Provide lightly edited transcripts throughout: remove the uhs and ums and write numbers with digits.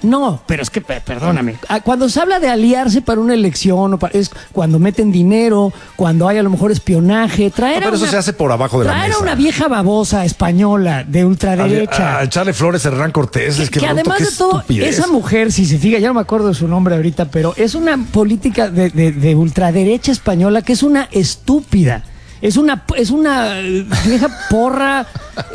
No, pero es que, perdóname, cuando se habla de aliarse para una elección, es cuando meten dinero, cuando hay a lo mejor espionaje, pero eso se hace por abajo de la mesa. Traer a una vieja babosa española de ultraderecha. A echarle flores a Hernán Cortés. Que además de todo, esa mujer, si se fija, ya no me acuerdo de su nombre ahorita, pero es una política de ultraderecha española que es una estúpida. Es una vieja porra,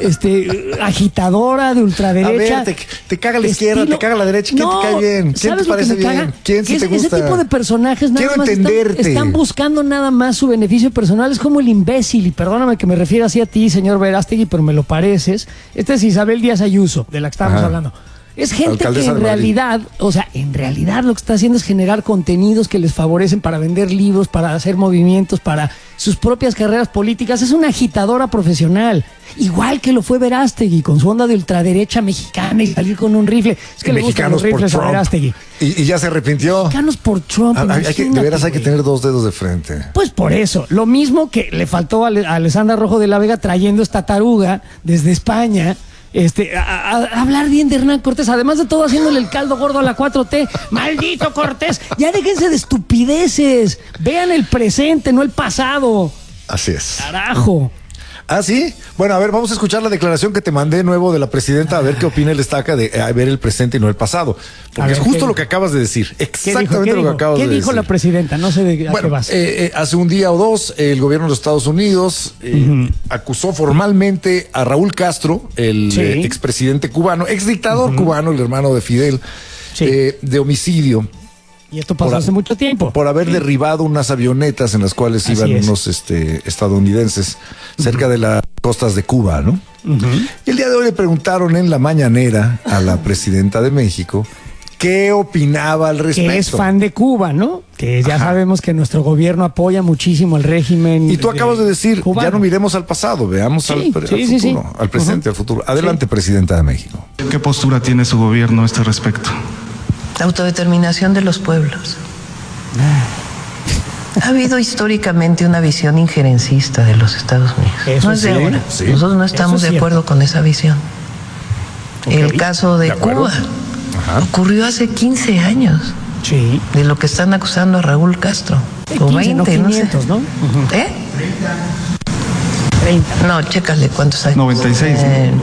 agitadora de ultraderecha. A ver, te caga la izquierda, te caga la derecha. ¿Quién te cae bien? ¿Quién te parece bien? ¿Quién sí te gusta? Ese tipo de personajes nada más están buscando nada más su beneficio personal. Es como el imbécil, y perdóname que me refiera así a ti, señor Verástegui, pero me lo pareces. Esta es Isabel Díaz Ayuso, de la que estábamos hablando. Es gente que en realidad lo que está haciendo es generar contenidos que les favorecen para vender libros, para hacer movimientos, para sus propias carreras políticas. Es una agitadora profesional, igual que lo fue Verástegui, con su onda de ultraderecha mexicana y salir con un rifle. Es que le gustan los rifles a Verástegui. Y ya se arrepintió. Mexicanos por Trump. De veras hay que tener dos dedos de frente. Pues por eso, lo mismo que le faltó a Alessandra Rojo de la Vega trayendo esta taruga desde España. A hablar bien de Hernán Cortés, además de todo haciéndole el caldo gordo a la 4T. ¡Maldito Cortés! Ya déjense de estupideces. Vean el presente, no el pasado. Así es. Carajo. ¿Ah, sí? Bueno, a ver, vamos a escuchar la declaración que te mandé nuevo de la presidenta, a ver qué opina el estaca de ver el presente y no el pasado. Porque es justo lo que acabas de decir. Exactamente lo que acabas de decir. ¿Qué dijo la presidenta? No sé de a qué vas. Hace un día o dos, el gobierno de los Estados Unidos acusó formalmente a Raúl Castro, el expresidente cubano, exdictador cubano, el hermano de Fidel, de homicidio. Y esto pasó hace mucho tiempo. Por haber derribado unas avionetas en las cuales iban unos estadounidenses cerca de las costas de Cuba, ¿no? Y el día de hoy le preguntaron en la mañanera a la presidenta de México qué opinaba al respecto. Que es fan de Cuba, ¿no? Que ya sabemos que nuestro gobierno apoya muchísimo el régimen. Y tú acabas de decir, cubano. Ya no miremos al pasado, veamos al futuro, al presente, al futuro. Adelante, presidenta de México. ¿Qué postura tiene su gobierno a este respecto? Autodeterminación de los pueblos. Ha habido históricamente una visión injerencista de los Estados Unidos. Eso no es de ahora. Sí. Nosotros no estamos de acuerdo con esa visión. El caso de Cuba ocurrió hace 15 años. Sí. De lo que están acusando a Raúl Castro. O 15, 20, no 500, no sé. ¿no? ¿Eh? 30. No, chécale cuántos años. 96.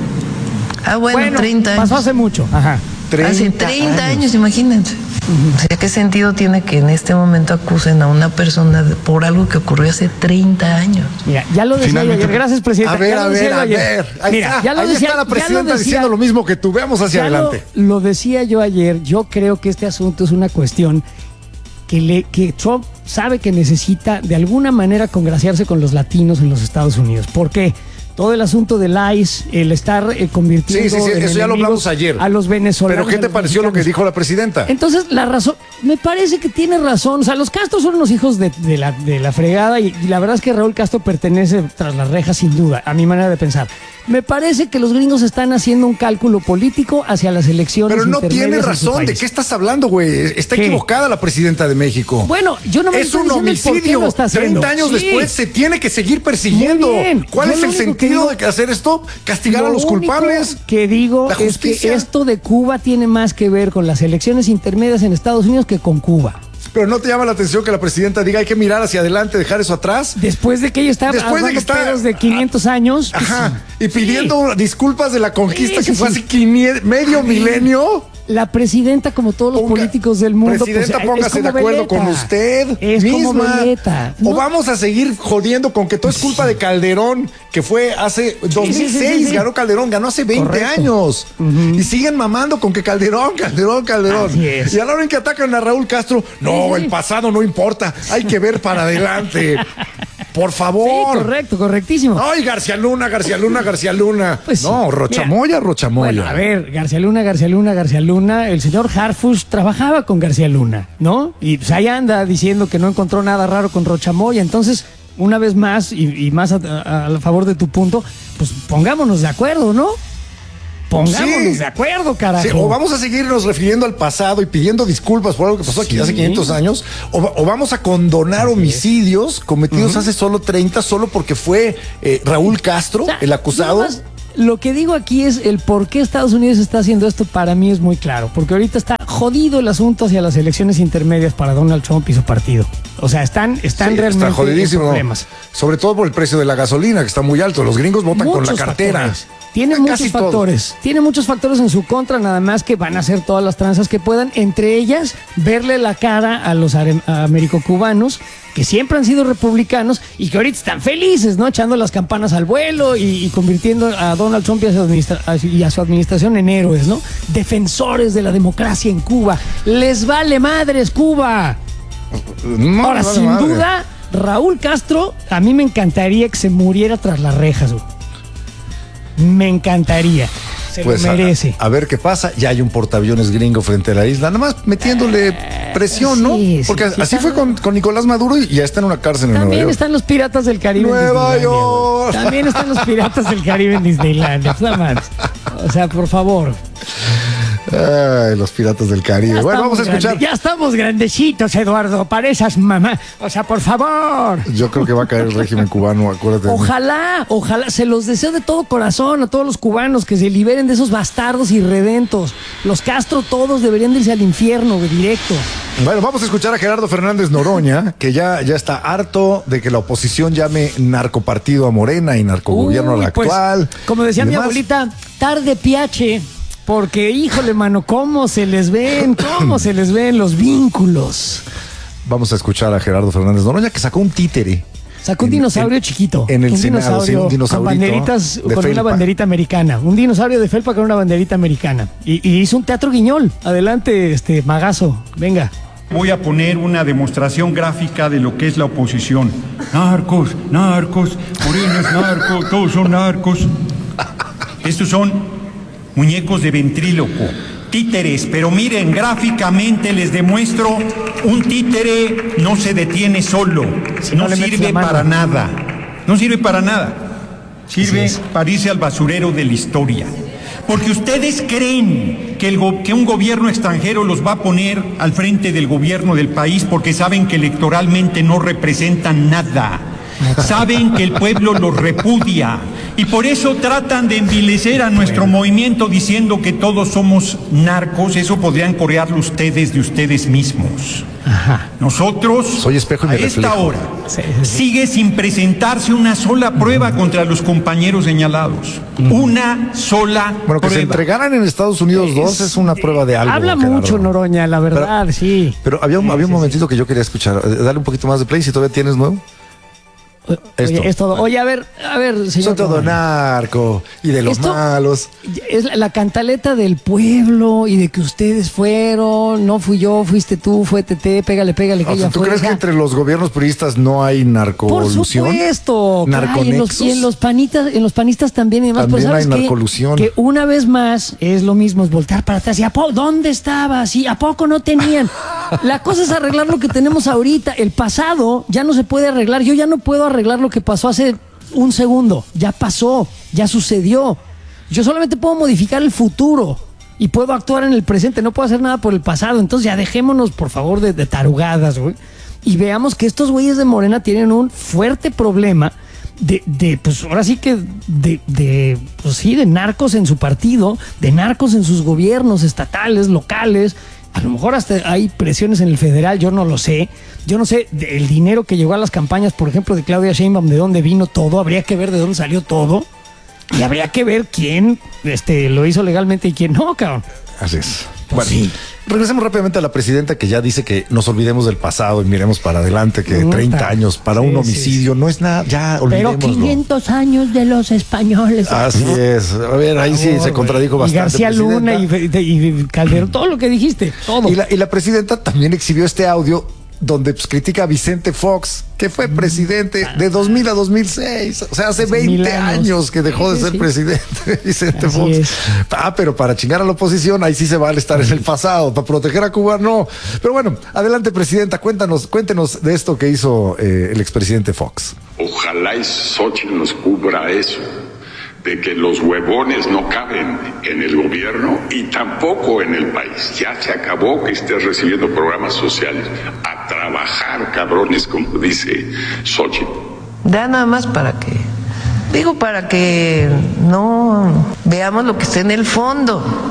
Bueno, 30 años. Pasó hace mucho. Ajá. Hace 30 años, imagínense. O sea, ¿qué sentido tiene que en este momento acusen a una persona por algo que ocurrió hace 30 años? Mira, ya lo decía yo ayer. Gracias, presidenta. A ver. Ahí está la presidenta diciendo lo mismo que tú. Veamos hacia adelante. Lo decía yo ayer. Yo creo que este asunto es una cuestión que Trump sabe que necesita de alguna manera congraciarse con los latinos en los Estados Unidos. ¿Por qué? Todo el asunto del ICE, el estar convirtiendo en eso ya lo hablamos ayer. A los venezolanos. ¿Pero qué te pareció lo que dijo la presidenta? Entonces, la razón, me parece que tiene razón. O sea, los Castro son unos hijos de la fregada y la verdad es que Raúl Castro pertenece tras las rejas sin duda, a mi manera de pensar. Me parece que los gringos están haciendo un cálculo político hacia las elecciones. Pero no tiene razón. ¿De qué estás hablando, güey? Está equivocada la presidenta de México. Bueno, yo no me Es un homicidio. 30 años después se tiene que seguir persiguiendo. ¿Cuál es el sentido de hacer esto? ¿Castigar a los culpables? Lo que digo es que esto de Cuba tiene más que ver con las elecciones intermedias en Estados Unidos que con Cuba. Pero ¿no te llama la atención que la presidenta diga hay que mirar hacia adelante, dejar eso atrás? Después de que ella está pedos de 500 años. Ajá, y pidiendo disculpas de la conquista que fue hace medio milenio. La presidenta, como todos los políticos del mundo, presidenta, póngase de acuerdo Veleta. con usted es misma. Como Veleta. O vamos a seguir jodiendo con que todo es culpa de Calderón, que fue hace 2006, ganó Calderón, ganó hace 20 años. Y siguen mamando con que Calderón. Así es. Y a la hora en que atacan a Raúl Castro, no, el pasado no importa, hay que ver para adelante. Por favor. Sí, correctísimo. Ay, García Luna. Pues, no, Rochamoya. Bueno, a ver, García Luna, el señor Harfush trabajaba con García Luna, ¿no? Y pues ahí anda diciendo que no encontró nada raro con Rochamoya. Entonces, una vez más, y más a favor de tu punto, pues pongámonos de acuerdo, ¿no? Pongámonos de acuerdo, carajo. Sí, o vamos a seguirnos refiriendo al pasado y pidiendo disculpas por algo que pasó aquí hace 500 años, o vamos a condonar homicidios cometidos hace solo 30, solo porque fue Raúl Castro, el acusado. Lo que digo aquí es el por qué Estados Unidos está haciendo esto, para mí es muy claro, porque ahorita está jodido el asunto hacia las elecciones intermedias para Donald Trump y su partido. O sea, están realmente está jodidísimo, en problemas. Sobre todo por el precio de la gasolina, que está muy alto. Los gringos votan con la cartera. Factores. Tiene muchos factores. Tiene muchos factores en su contra, nada más que van a hacer todas las tranzas que puedan. Entre ellas, verle la cara a los americocubanos, que siempre han sido republicanos y que ahorita están felices, ¿no? Echando las campanas al vuelo y convirtiendo a Donald Trump y a su administración en héroes, ¿no? Defensores de la democracia en Cuba. Les vale madres Cuba. No, ahora, vale sin madre. duda, Raúl Castro, a mí me encantaría que se muriera tras las rejas, güey. Me encantaría. Se Pues lo merece. A ver qué pasa. Ya hay un portaaviones gringo frente a la isla, nada más metiéndole presión, ¿no? sí, Porque sí, así fue con Nicolás Maduro y ya está en una cárcel en Nueva También York. están los piratas del Caribe Nueva en Disneylandia, York. güey. También están los piratas del Caribe en Disneylandia. O sea, por favor. Ay, los piratas del Caribe. Bueno, vamos a escuchar. Ya estamos grandecitos, Eduardo, para esas mamás. O sea, por favor. Yo creo que va a caer el régimen cubano, acuérdate. Ojalá, se los deseo de todo corazón a todos los cubanos que se liberen de esos bastardos irredentos. Los Castro todos deberían de irse al infierno, directo. Bueno, vamos a escuchar a Gerardo Fernández Noroña, que ya está harto de que la oposición llame narcopartido a Morena y narcogobierno a la actual. Pues, como decía mi abuelita, tarde piache. Porque, híjole, mano, cómo se les ven los vínculos. Vamos a escuchar a Gerardo Fernández Noroña, que sacó un títere. Sacó un dinosaurio chiquito. En el un Senado, dinosaurio un dinosaurio con banderitas, con una banderita americana. Un dinosaurio de felpa con una banderita americana. Y hizo un teatro guiñol. Adelante, Magazo, venga. Voy a poner una demostración gráfica de lo que es la oposición. Narcos, Morena es narco, todos son narcos. Estos son muñecos de ventríloco, títeres, pero miren, gráficamente les demuestro, un títere no se detiene solo, no sirve para nada, sirve para irse al basurero de la historia. Porque ustedes creen que un gobierno extranjero los va a poner al frente del gobierno del país porque saben que electoralmente no representan nada. Saben que el pueblo los repudia y por eso tratan de envilecer a nuestro movimiento diciendo que todos somos narcos. Eso podrían corearlo ustedes de ustedes mismos. Ajá. Nosotros, soy espejo y me a esta reflejo. hora, sigue sin presentarse una sola prueba contra los compañeros señalados. Una sola Bueno, que prueba. se entregaran en Estados Unidos dos es una prueba de algo. Habla Gerardo. mucho, Noroña, la verdad, sí. Pero había un momentito que yo quería escuchar. Dale un poquito más de play si todavía tienes nuevo. Oye, es todo. Oye, a ver, señor. Son todo narco y de los malos. Es la cantaleta del pueblo y de que ustedes fueron, no fui yo, fuiste tú, fue Tete, pégale, que ella ¿Tú fue. crees que entre los gobiernos priistas no hay narcolusión? Por supuesto. ¿Narconexos? Y en los panistas también y demás. También pero ¿sabes hay qué? narcolusión. Que una vez más es lo mismo, es voltear para atrás. ¿Y dónde estabas? ¿Y a poco no tenían? La cosa es arreglar lo que tenemos ahorita. El pasado ya no se puede arreglar. Yo ya no puedo arreglar lo que pasó hace un segundo. Ya pasó, ya sucedió. Yo solamente puedo modificar el futuro y puedo actuar en el presente. No puedo hacer nada por el pasado. Entonces ya dejémonos, por favor, de tarugadas, güey. Y veamos que estos güeyes de Morena tienen un fuerte problema pues ahora sí que pues sí, de narcos en su partido, de narcos en sus gobiernos estatales, locales. A lo mejor hasta hay presiones en el federal, yo no lo sé. Yo no sé el dinero que llegó a las campañas, por ejemplo, de Claudia Sheinbaum, de dónde vino todo. Habría que ver de dónde salió todo. Y habría que ver quién lo hizo legalmente y quién no, cabrón. Así es. Pues Bueno, sí. regresemos rápidamente a la presidenta que ya dice que nos olvidemos del pasado y miremos para adelante, que 30 años para un homicidio no es nada, ya olvidémoslo. Pero 500 años de los españoles. Así es. A ver, ahí sí se contradijo bastante. Y García Luna y Calderón, todo lo que dijiste, todo. Y la presidenta también exhibió este audio donde critica a Vicente Fox, que fue presidente de 2000 a 2006. O sea, hace 20 años que dejó de ser presidente Vicente Así Fox. es. Pero para chingar a la oposición, ahí sí se vale estar en el pasado. Para proteger a Cuba, no. Pero bueno, adelante, presidenta, cuéntenos de esto que hizo el expresidente Fox. Ojalá y Xochitl nos cubra eso, de que los huevones no caben en el gobierno y tampoco en el país. Ya se acabó que estés recibiendo programas sociales. A trabajar, cabrones, como dice Xochitl. Ya nada más para que no veamos lo que está en el fondo.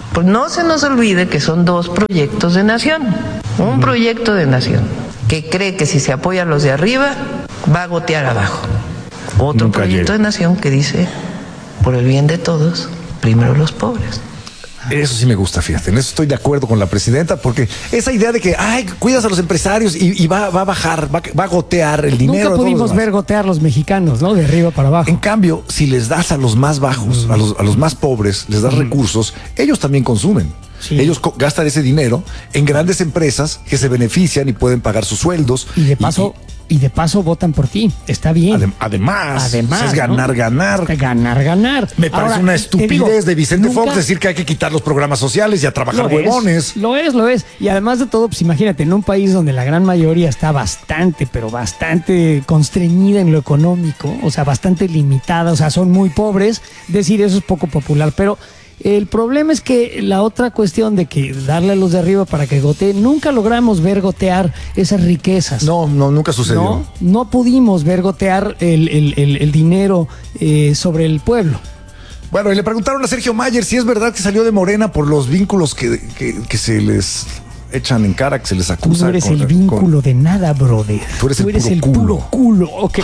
Pues no se nos olvide que son dos proyectos de nación. Un proyecto de nación que cree que si se apoya a los de arriba, va a gotear abajo. Otro proyecto de nación que dice, por el bien de todos, primero los pobres. Eso sí me gusta, fíjate, en eso estoy de acuerdo con la presidenta, porque esa idea de que, cuidas a los empresarios y va a bajar, va a gotear el dinero. Nunca pudimos ver gotear los mexicanos, ¿no? De arriba para abajo. En cambio, si les das a los más bajos, a los más pobres, les das recursos, ellos también consumen. Sí. Ellos gastan ese dinero en grandes empresas que se benefician y pueden pagar sus sueldos. Y de paso votan por ti. Está bien. Además, es ganar, ¿no? Ganar. Me parece una estupidez de Vicente Fox decir que hay que quitar los programas sociales y a trabajar huevones. Lo es. Y además de todo, pues imagínate, en un país donde la gran mayoría está bastante constreñida en lo económico, o sea, bastante limitada, o sea, son muy pobres, decir eso es poco popular, pero el problema es que la otra cuestión de que darle a los de arriba para que goteen, nunca logramos ver gotear esas riquezas. No, nunca sucedió. No pudimos ver gotear el dinero sobre el pueblo. Bueno, y le preguntaron a Sergio Mayer si es verdad que salió de Morena por los vínculos que se les echan en cara, que se les acusa. Tú no eres el vínculo de nada, brother. Tú eres el puro culo. Okay.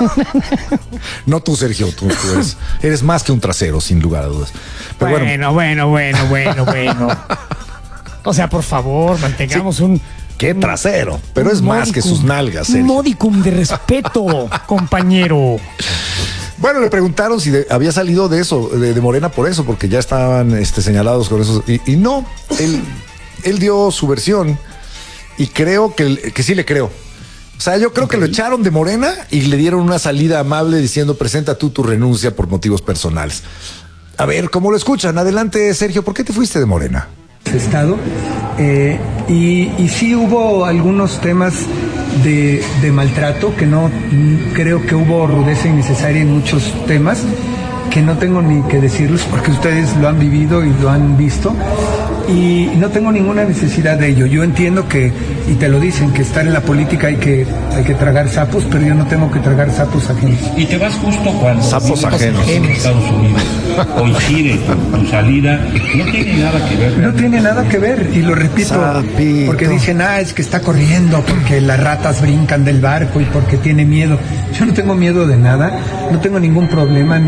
No tú, Sergio, tú eres más que un trasero, sin lugar a dudas. Pero bueno. O sea, por favor, mantengamos un... ¡Qué trasero! Pero es más que sus nalgas, Sergio. Un modicum de respeto, compañero. Bueno, le preguntaron si había salido de eso, de Morena por eso, porque ya estaban señalados con eso. Y no, él dio su versión y creo que sí le creo. O sea, yo creo que lo echaron de Morena y le dieron una salida amable diciendo, presenta tú tu renuncia por motivos personales. A ver, ¿cómo lo escuchan? Adelante, Sergio, ¿por qué te fuiste de Morena? Estado y sí hubo algunos temas de maltrato, que no creo que hubo rudeza innecesaria en muchos temas que no tengo ni que decirlos porque ustedes lo han vivido y lo han visto y no tengo ninguna necesidad de ello. Yo entiendo que, y te lo dicen, que estar en la política hay que tragar sapos, pero yo no tengo que tragar sapos ajenos. Y te vas justo cuando sapos ajenos en Estados Unidos coincide tu salida, no tiene nada que ver. No tiene nada que ver, y lo repito, Sapito. Porque dicen, es que está corriendo porque las ratas brincan del barco y porque tiene miedo. Yo no tengo miedo de nada, no tengo ningún problema,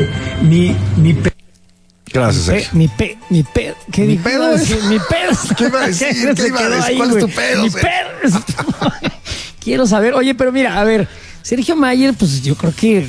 Gracias, Sergio. ¿Qué dijo? ¿Pedo? Mi pedo. ¿Qué iba a decir? ¿Cuál es tu pedo? Mi pedo. Quiero saber, oye, pero mira, a ver, Sergio Mayer, pues yo creo que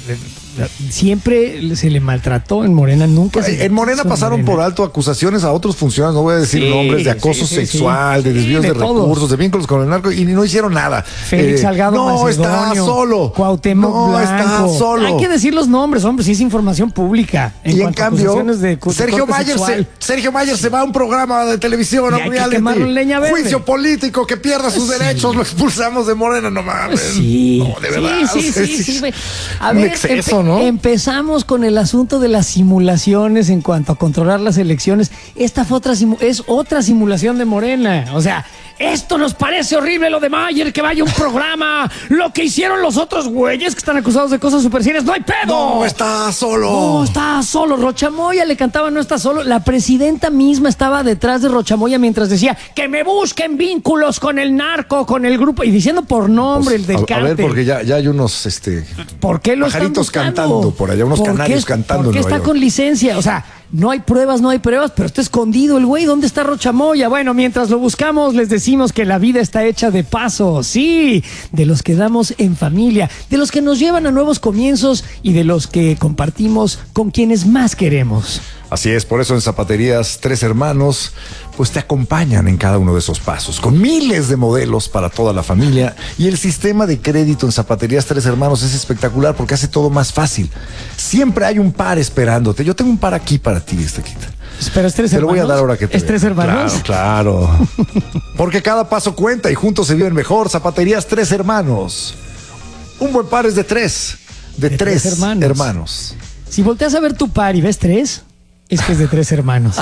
siempre se le maltrató en Morena, nunca se... En Morena pasaron por alto acusaciones a otros funcionarios, no voy a decir nombres, de acoso sexual, de desvíos de recursos, de vínculos con el narco, y no hicieron nada. Félix Salgado no está solo. Cuauhtémoc Blanco. Está solo. Hay que decir los nombres, hombre, si es información pública. Y en cambio, Sergio Mayer se va a un programa de televisión, hay que quemarlo en leña verde. Juicio político, que pierda sus derechos, lo expulsamos de Morena, no mames. Sí. No, de verdad. Sí. A un ver, exceso, ¿no? Empezamos con el asunto de las simulaciones en cuanto a controlar las elecciones. Esta fue otra simulación de Morena. O sea, esto nos parece horrible lo de Mayer, que vaya a un programa. Lo que hicieron los otros güeyes que están acusados de cosas súper serias. ¡No hay pedo! No está solo. No está solo. Rochamoya le cantaba no está solo. La presidenta misma estaba detrás de Rochamoya mientras decía que me busquen vínculos con el narco, con el grupo, y diciendo por nombre el del cártel. A ver, porque ya hay unos ¿por qué lo pajaritos cantando por allá, unos canarios cantando. ¿Por qué está con licencia? O sea, no hay pruebas, pero está escondido el güey. ¿Dónde está Rochamoya? Bueno, mientras lo buscamos, les decimos que la vida está hecha de pasos, sí, de los que damos en familia, de los que nos llevan a nuevos comienzos y de los que compartimos con quienes más queremos. Así es, por eso en Zapaterías Tres Hermanos, pues te acompañan en cada uno de esos pasos, con miles de modelos para toda la familia. Y el sistema de crédito en Zapaterías Tres Hermanos es espectacular porque hace todo más fácil. Siempre hay un par esperándote. Yo tengo un par aquí para ti, Estequita. Pero es Tres Hermanos. Te lo voy a dar ahora que te ¿Es Tres Hermanos? Claro. Porque cada paso cuenta y juntos se viven mejor. Zapaterías Tres Hermanos. Un buen par es de tres. De tres hermanos. Si volteas a ver tu par y ves tres, es que es de Tres Hermanos.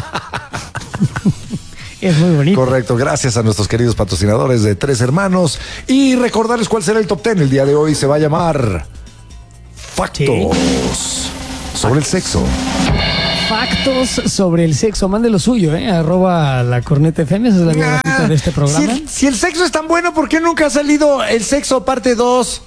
Es muy bonito. Correcto, gracias a nuestros queridos patrocinadores de Tres Hermanos. Y recordarles cuál será el top 10 el día de hoy. Se va a llamar Factos sobre el sexo. Factos sobre el sexo. Mande lo suyo, @lacornetafm. Esa es la biografía de este programa. Si el sexo es tan bueno, ¿por qué nunca ha salido el sexo parte 2?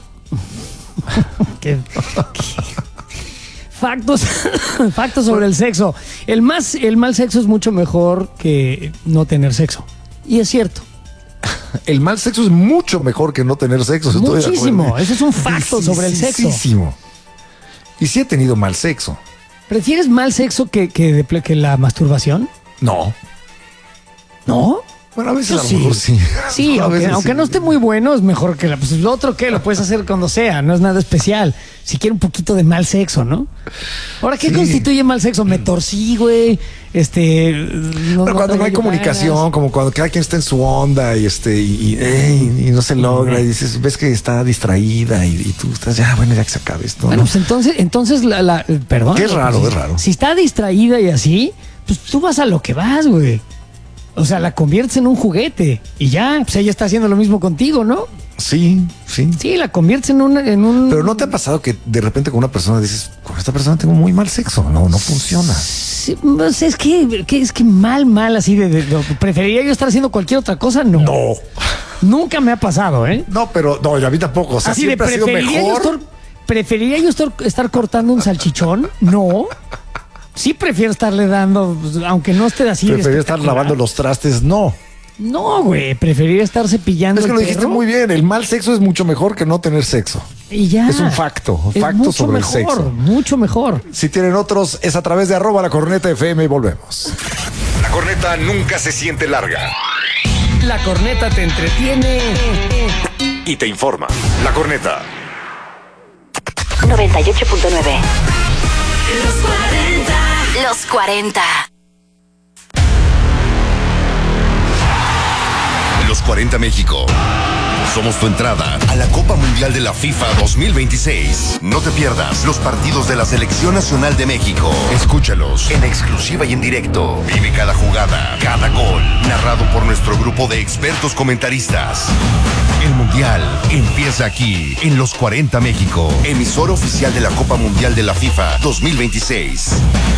Factos sobre el sexo. El mal sexo es mucho mejor que no tener sexo. Y es cierto. El mal sexo es mucho mejor que no tener sexo. Muchísimo. Eso es un facto sobre el sexo. Y sí he tenido mal sexo. ¿Prefieres mal sexo que la masturbación? No. ¿No? Bueno, a veces a lo mejor sí. Sí, aunque no esté muy bueno, es mejor que pues lo otro que lo puedes hacer cuando sea, no es nada especial. Si quiere un poquito de mal sexo, ¿no? Ahora, ¿qué constituye mal sexo? Me torcí, güey. Cuando no hay comunicación, como cuando cada quien está en su onda y no se logra, y dices, ves que está distraída y tú estás ya que se acabe esto. Bueno, ¿no? Pues entonces perdón. Que es raro, es raro. Si está distraída y así, pues tú vas a lo que vas, güey. O sea, la conviertes en un juguete y ya, pues ella está haciendo lo mismo contigo, ¿no? Sí. Sí, la conviertes en un... Pero ¿no te ha pasado que de repente con una persona dices, con esta persona tengo muy mal sexo? No funciona. Sí, pues es que mal, así ¿preferiría yo estar haciendo cualquier otra cosa? No. Nunca me ha pasado, ¿eh? No, pero a mí tampoco. O sea, así siempre ha sido mejor. ¿Preferiría yo estar cortando un salchichón? No. Sí prefiero estarle dando, aunque no esté así. ¿Preferiría estar lavando los trastes? No, güey, preferiría estar cepillando. Es que lo dijiste muy bien, el mal sexo es mucho mejor que no tener sexo. Y ya. Es un facto sobre el sexo. Mucho mejor. Si tienen otros, es a través de @lacornetafm y volvemos. La corneta nunca se siente larga. La corneta te entretiene y te informa. La corneta 98.9. Los 40. Los 40 México. Somos tu entrada a la Copa Mundial de la FIFA 2026. No te pierdas los partidos de la Selección Nacional de México. Escúchalos en exclusiva y en directo. Vive cada jugada, cada gol, narrado por nuestro grupo de expertos comentaristas. El Mundial empieza aquí, en Los 40 México, emisora oficial de la Copa Mundial de la FIFA 2026.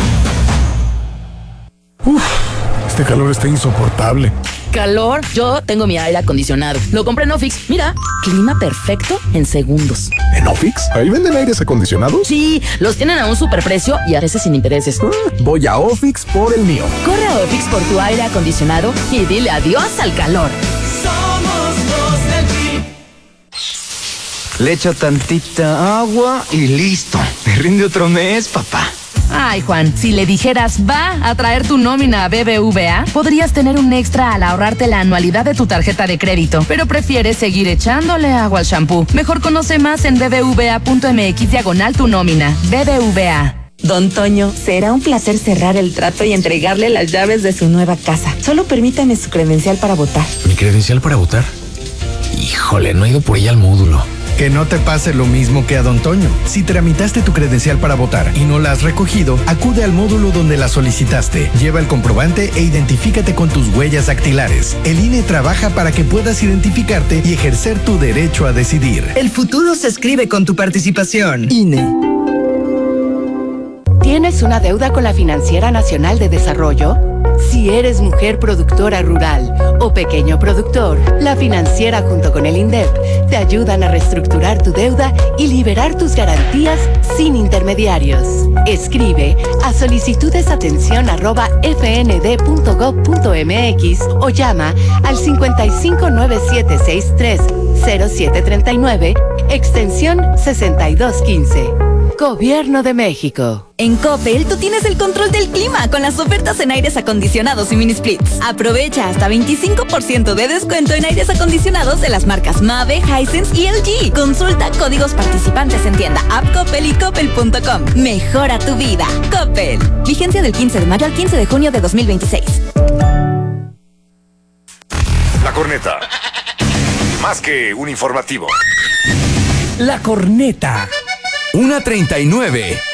Este calor está insoportable. ¿Calor? Yo tengo mi aire acondicionado. Lo compré en Ofix. Mira, clima perfecto en segundos. ¿En Ofix? ¿Ahí venden aires acondicionados? Sí, los tienen a un superprecio y a veces sin intereses. Voy a Ofix por el mío. Corre a Ofix por tu aire acondicionado y dile adiós al calor. Somos los del Jeep. Le echo tantita agua y listo. Me rinde otro mes, papá. Ay, Juan, si le dijeras va a traer tu nómina a BBVA, podrías tener un extra al ahorrarte la anualidad de tu tarjeta de crédito, pero prefieres seguir echándole agua al shampoo. Mejor conoce más en bbva.mx/tu nómina. BBVA. Don Toño, será un placer cerrar el trato y entregarle las llaves de su nueva casa. Solo permítame su credencial para votar. ¿Mi credencial para votar? Híjole, no he ido por ella al módulo. Que no te pase lo mismo que a Don Toño. Si tramitaste tu credencial para votar y no la has recogido, acude al módulo donde la solicitaste. Lleva el comprobante e identifícate con tus huellas dactilares. El INE trabaja para que puedas identificarte y ejercer tu derecho a decidir. El futuro se escribe con tu participación. INE. ¿Tienes una deuda con la Financiera Nacional de Desarrollo? Si eres mujer productora rural o pequeño productor, la Financiera junto con el INDEP te ayudan a reestructurar tu deuda y liberar tus garantías sin intermediarios. Escribe a solicitudesatención@fnd.gov.mx o llama al 5597630739, extensión 6215. Gobierno de México. En Coppel, tú tienes el control del clima con las ofertas en aires acondicionados y mini splits. Aprovecha hasta 25% de descuento en aires acondicionados de las marcas Mave, Hisense y LG. Consulta códigos participantes en tienda, app Coppel y coppel.com. Mejora tu vida. Coppel. Vigencia del 15 de mayo al 15 de junio de 2026. La corneta. Más que un informativo. La corneta. 1:39.